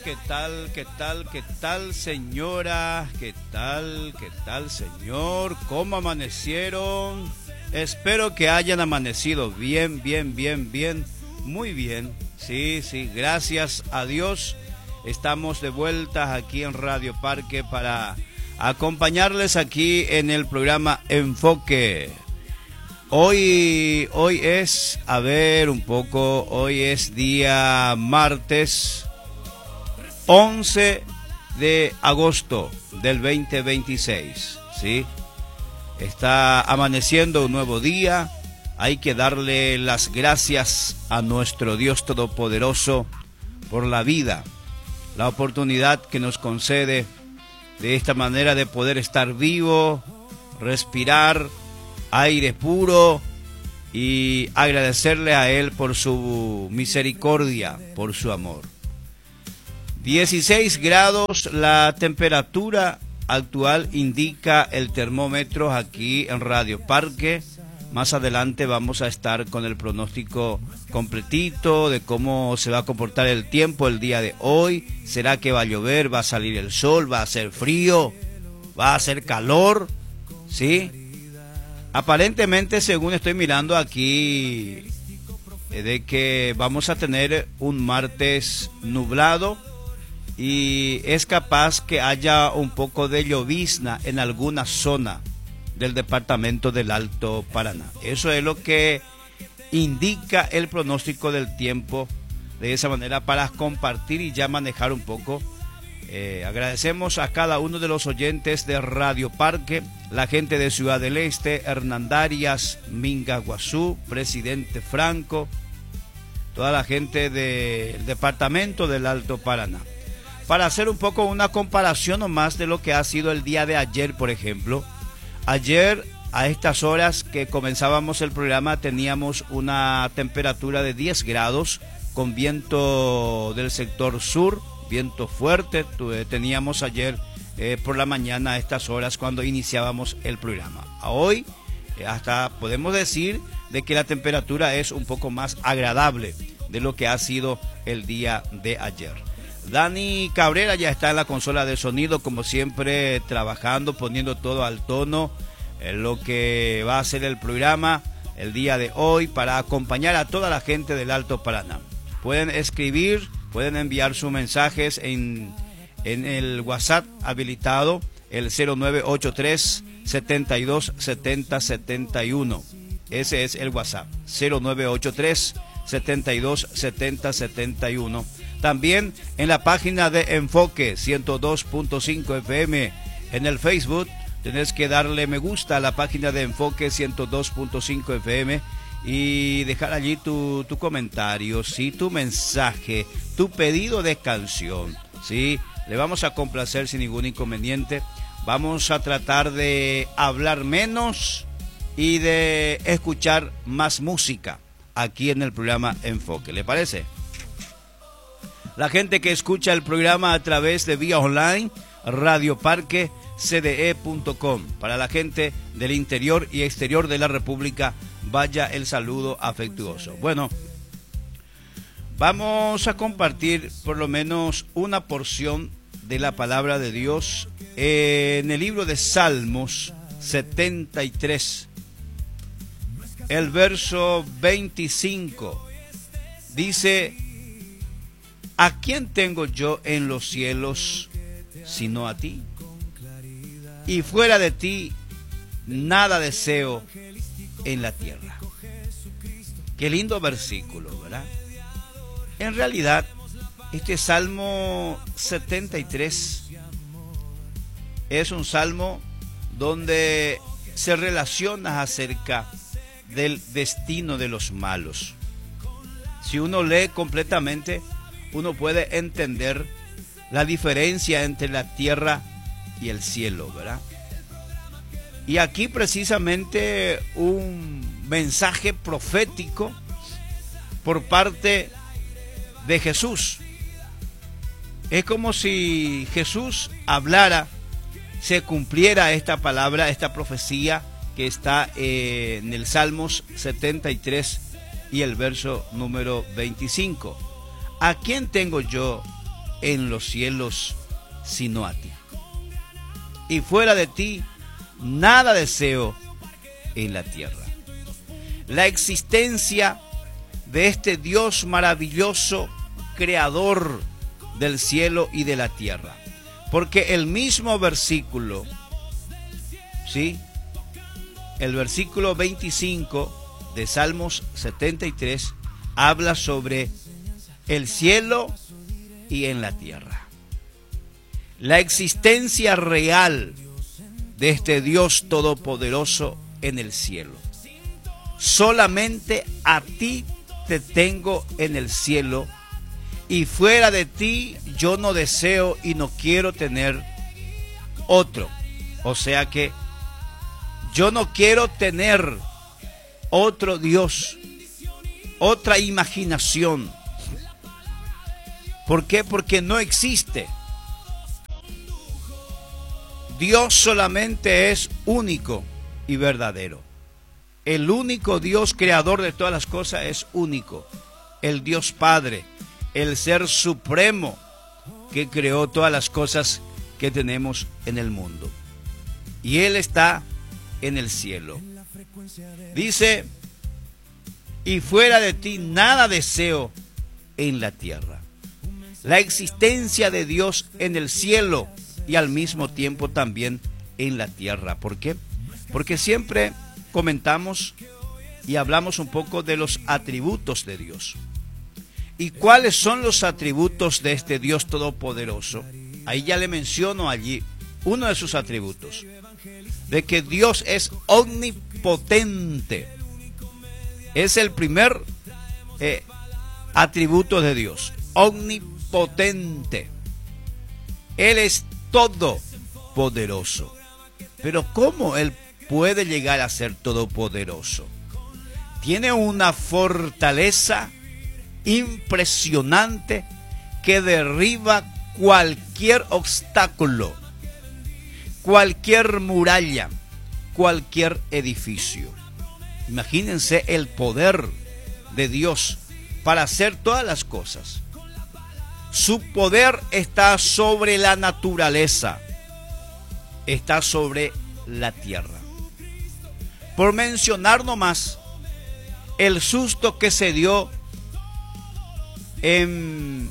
¿Qué tal, qué tal, qué tal, señora? ¿Qué tal, señor? ¿Cómo amanecieron? Espero que hayan amanecido bien, muy bien. Sí, gracias a Dios. Estamos de vuelta aquí en Radio Parque para acompañarles aquí en el programa Enfoque. Hoy es, hoy es día martes 11 de agosto del 2026, ¿sí? Está amaneciendo un nuevo día. Hay que darle las gracias a nuestro Dios Todopoderoso por la vida, la oportunidad que nos concede de esta manera de poder estar vivo, respirar aire puro y agradecerle a Él por su misericordia, por su amor. 16 grados la temperatura actual, indica el termómetro aquí en Radio Parque. Más adelante vamos a estar con el pronóstico completito de cómo se va a comportar el tiempo el día de hoy. ¿Será que va a llover? ¿Va a salir el sol? ¿Va a hacer frío? ¿Va a hacer calor? ¿Sí? Aparentemente, según estoy mirando aquí, de que vamos a tener un martes nublado y es capaz que haya un poco de llovizna en alguna zona del departamento del Alto Paraná. Eso es lo que indica el pronóstico del tiempo, de esa manera para compartir y ya manejar un poco. Agradecemos a cada uno de los oyentes de Radio Parque, la gente de Ciudad del Este, Hernandarias, Mingaguazú, Presidente Franco, toda la gente del departamento del Alto Paraná. Para hacer un poco una comparación nomás de lo que ha sido el día de ayer, por ejemplo. Ayer, a estas horas que comenzábamos el programa, teníamos una temperatura de 10 grados con viento del sector sur, viento fuerte. Teníamos ayer por la mañana a estas horas cuando iniciábamos el programa. A hoy, hasta podemos decir de que la temperatura es un poco más agradable de lo que ha sido el día de ayer. Dani Cabrera ya está en la consola de sonido, como siempre, trabajando, poniendo todo al tono en lo que va a ser el programa el día de hoy para acompañar a toda la gente del Alto Paraná. Pueden escribir, pueden enviar sus mensajes en el WhatsApp habilitado, el 0983 72 70 71. Ese es el WhatsApp, 0983 72 70 71. También en la página de Enfoque 102.5 FM en el Facebook. Tenés que darle me gusta a la página de Enfoque 102.5 FM y dejar allí tu comentario, ¿sí? Tu mensaje, tu pedido de canción, ¿sí? Le vamos a complacer sin ningún inconveniente. Vamos a tratar de hablar menos y de escuchar más música aquí en el programa Enfoque. ¿Le parece? La gente que escucha el programa a través de vía online, radioparquecde.com. Para la gente del interior y exterior de la República, vaya el saludo afectuoso. Bueno, vamos a compartir por lo menos una porción de la palabra de Dios en el libro de Salmos 73. El verso 25 dice: ¿a quién tengo yo en los cielos sino a ti? Y fuera de ti nada deseo en la tierra. Qué lindo versículo, ¿verdad? En realidad, este Salmo 73 es un salmo donde se relaciona acerca del destino de los malos. Si uno lee completamente, uno puede entender la diferencia entre la tierra y el cielo, ¿verdad? Y aquí precisamente un mensaje profético por parte de Jesús. Es como si Jesús hablara, se cumpliera esta palabra, esta profecía que está en el Salmos 73 y el verso número 25. ¿A quién tengo yo en los cielos sino a ti. Y fuera de ti, nada deseo en la tierra. La existencia de este Dios maravilloso, creador del cielo y de la tierra. Porque el mismo versículo, ¿sí?, el versículo 25 de Salmos 73 habla sobre el cielo y en la tierra. La existencia real de este Dios todopoderoso en el cielo. Solamente a ti te tengo en el cielo, y fuera de ti yo no deseo y no quiero tener otro. O sea que yo no quiero tener otro Dios, otra imaginación. ¿Por qué? Porque no existe. Dios solamente es único y verdadero. El único Dios creador de todas las cosas es único. El Dios Padre, el Ser Supremo que creó todas las cosas que tenemos en el mundo. Y Él está en el cielo. Dice, y fuera de ti nada deseo en la tierra. La existencia de Dios en el cielo y al mismo tiempo también en la tierra. ¿Por qué? Porque siempre comentamos y hablamos un poco de los atributos de Dios. ¿Y cuáles son los atributos de este Dios todopoderoso? Ahí ya le menciono allí uno de sus atributos, de que Dios es omnipotente. Es el primer atributo de Dios, omnipotente. Él es todopoderoso. Pero ¿cómo Él puede llegar a ser todopoderoso? Tiene una fortaleza impresionante que derriba cualquier obstáculo, cualquier muralla, cualquier edificio. Imagínense el poder de Dios para hacer todas las cosas. Su poder está sobre la naturaleza, está sobre la tierra. Por mencionar nomás el susto que se dio en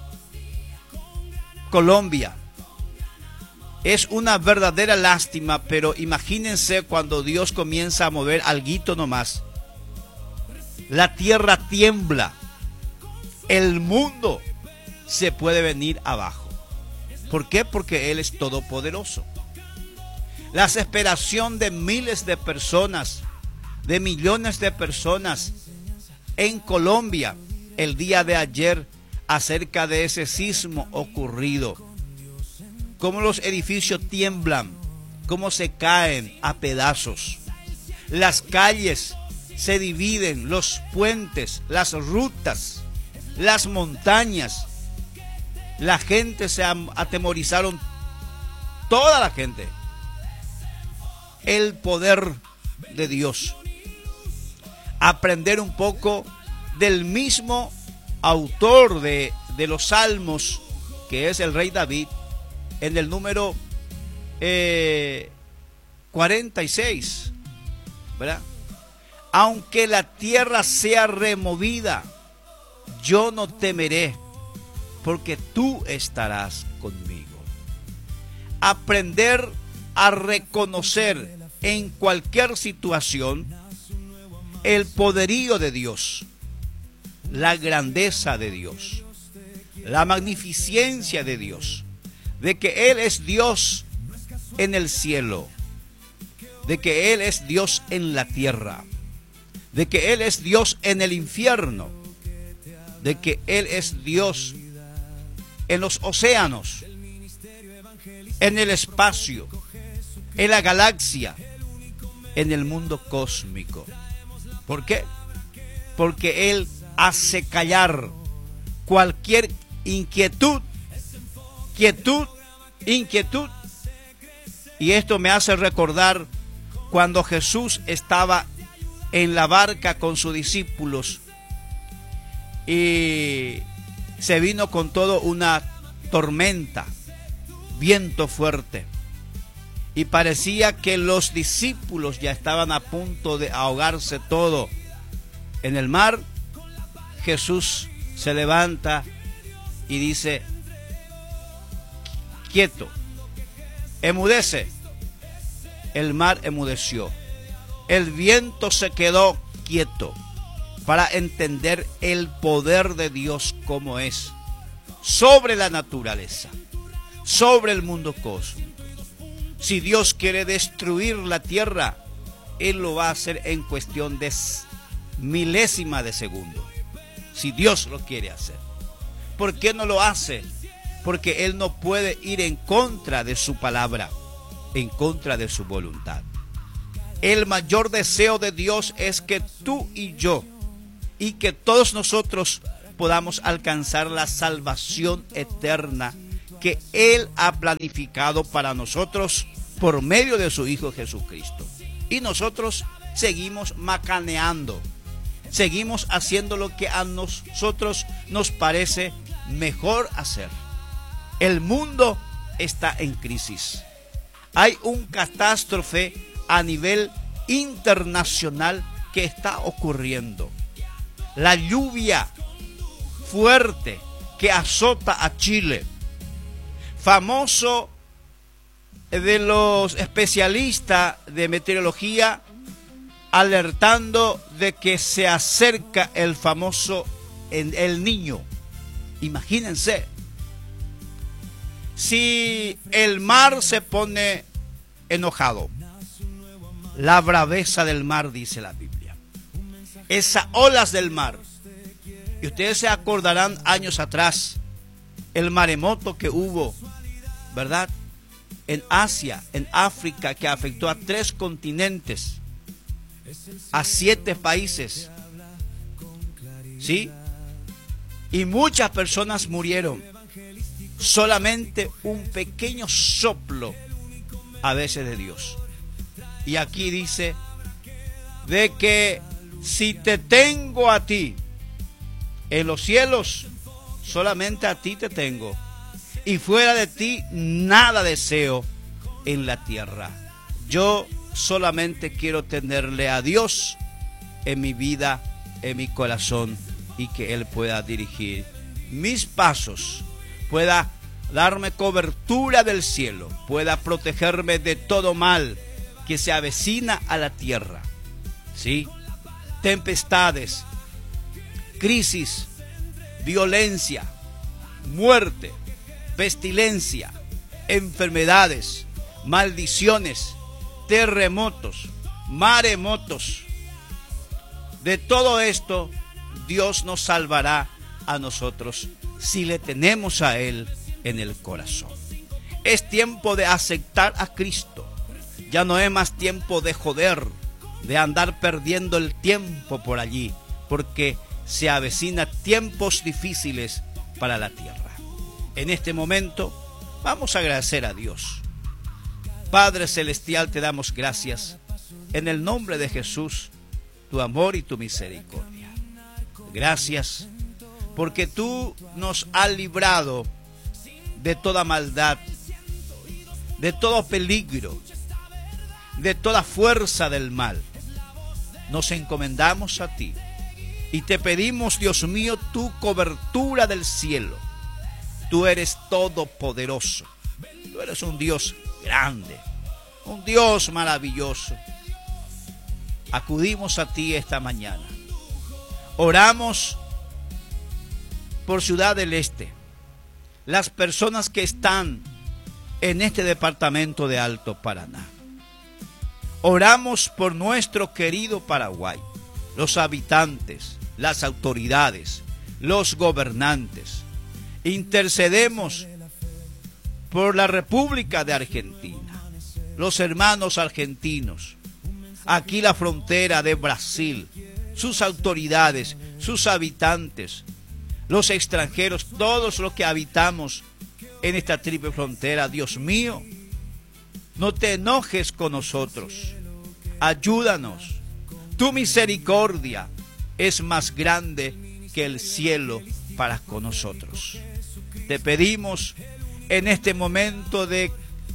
Colombia. Es una verdadera lástima, pero imagínense cuando Dios comienza a mover alguito nomás. La tierra tiembla. El mundo se puede venir abajo. ¿Por qué? Porque Él es todopoderoso. La desesperación de miles de personas, de millones de personas en Colombia el día de ayer acerca de ese sismo ocurrido. Cómo los edificios tiemblan, cómo se caen a pedazos. Las calles se dividen, los puentes, las rutas, las montañas. La gente se atemorizaron, toda la gente. El poder de Dios. Aprender un poco del mismo autor de los Salmos, que es el rey David, en el número 46, ¿verdad? Aunque la tierra sea removida, yo no temeré, porque tú estarás conmigo. Aprender a reconocer en cualquier situación el poderío de Dios, la grandeza de Dios, la magnificencia de Dios, de que Él es Dios en el cielo, de que Él es Dios en la tierra, de que Él es Dios en el infierno, de que Él es Dios en los océanos, en el espacio, en la galaxia, en el mundo cósmico. ¿Por qué? Porque Él hace callar cualquier inquietud. Y esto me hace recordar cuando Jesús estaba en la barca con sus discípulos y se vino con todo una tormenta, viento fuerte. Y parecía que los discípulos ya estaban a punto de ahogarse todo en el mar. Jesús se levanta y dice: quieto, emudece. El mar emudeció, el viento se quedó quieto, para entender el poder de Dios como es sobre la naturaleza, sobre el mundo cósmico. Si Dios quiere destruir la tierra, Él lo va a hacer en cuestión de milésima de segundo. Si Dios lo quiere hacer. ¿Por qué no lo hace? Porque Él no puede ir en contra de su palabra, en contra de su voluntad. El mayor deseo de Dios es que tú y yo, y que todos nosotros podamos alcanzar la salvación eterna que Él ha planificado para nosotros por medio de su Hijo Jesucristo. Y nosotros seguimos macaneando, seguimos haciendo lo que a nosotros nos parece mejor hacer. El mundo está en crisis. Hay un catástrofe a nivel internacional que está ocurriendo. La lluvia fuerte que azota a Chile, famoso de los especialistas de meteorología, alertando de que se acerca el famoso El Niño. Imagínense, si el mar se pone enojado, la braveza del mar, dice la Biblia, esas olas del mar. Y ustedes se acordarán años atrás, el maremoto que hubo, ¿verdad?, en Asia, en África, que afectó a 3 continentes, a 7 países, ¿sí? Y muchas personas murieron. Solamente un pequeño soplo a veces de Dios. Y aquí dice de que si te tengo a ti en los cielos, solamente a ti te tengo, y fuera de ti nada deseo en la tierra. Yo solamente quiero tenerle a Dios en mi vida, en mi corazón, y que Él pueda dirigir mis pasos, pueda darme cobertura del cielo, pueda protegerme de todo mal que se avecina a la tierra, ¿sí? Tempestades, crisis, violencia, muerte, pestilencia, enfermedades, maldiciones, terremotos, maremotos. De todo esto, Dios nos salvará a nosotros si le tenemos a Él en el corazón. Es tiempo de aceptar a Cristo. Ya no es más tiempo de joder, de andar perdiendo el tiempo por allí, porque se avecina tiempos difíciles para la tierra. En este momento vamos a agradecer a Dios. Padre Celestial, te damos gracias en el nombre de Jesús, tu amor y tu misericordia. Gracias porque tú nos has librado de toda maldad, de todo peligro, de toda fuerza del mal. Nos encomendamos a ti y te pedimos, Dios mío, tu cobertura del cielo. Tú eres todopoderoso, tú eres un Dios grande, un Dios maravilloso. Acudimos a ti esta mañana. Oramos por Ciudad del Este, las personas que están en este departamento de Alto Paraná. Oramos por nuestro querido Paraguay, los habitantes, las autoridades, los gobernantes. Intercedemos por la República de Argentina, los hermanos argentinos, aquí la frontera de Brasil, sus autoridades, sus habitantes, los extranjeros, todos los que habitamos en esta triple frontera. Dios mío, no te enojes con nosotros, ayúdanos. Tu misericordia es más grande que el cielo para con nosotros. Te pedimos en este momento de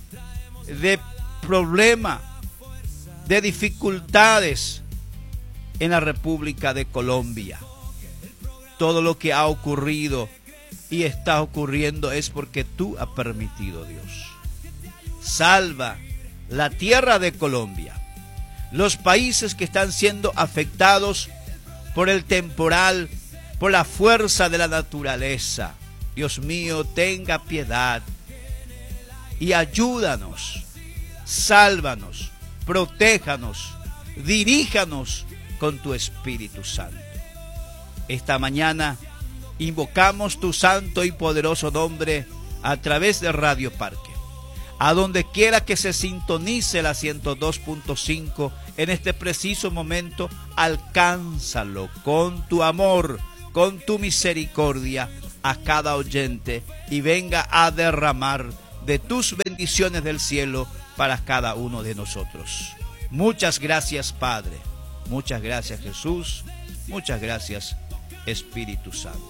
problema, de dificultades en la República de Colombia. Todo lo que ha ocurrido y está ocurriendo es porque tú has permitido, Dios. Salva la tierra de Colombia, los países que están siendo afectados por el temporal, por la fuerza de la naturaleza. Dios mío, tenga piedad y ayúdanos, sálvanos, protéjanos, diríjanos con tu Espíritu Santo. Esta mañana invocamos tu santo y poderoso nombre a través de Radio Parque. A donde quiera que se sintonice la 102.5 en este preciso momento, alcánzalo con tu amor, con tu misericordia a cada oyente y venga a derramar de tus bendiciones del cielo para cada uno de nosotros. Muchas gracias, Padre. Muchas gracias, Jesús. Muchas gracias, Espíritu Santo.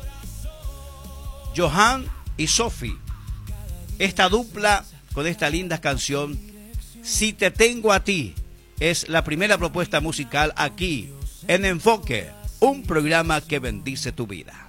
Johan y Sophie, esta dupla con esta linda canción, Si te tengo a ti, es la primera propuesta musical aquí en Enfoque, un programa que bendice tu vida.